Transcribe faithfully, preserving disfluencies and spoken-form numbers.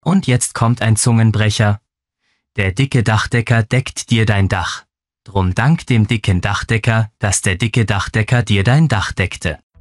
Und jetzt kommt ein Zungenbrecher. Der dicke Dachdecker deckt dir dein Dach. Drum dank dem dicken Dachdecker, dass der dicke Dachdecker dir dein Dach deckte.